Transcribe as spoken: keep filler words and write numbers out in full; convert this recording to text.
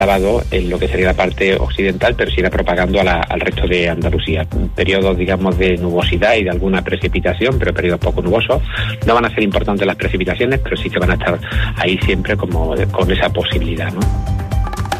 lavado en lo que sería la parte occidental, pero se irá propagando a la, al resto de Andalucía. Periodos, digamos, de nubosidad y de alguna precipitación, pero periodos poco nubosos. No van a ser importantes las precipitaciones, pero sí que van a estar ahí siempre como con esa posibilidad, ¿no?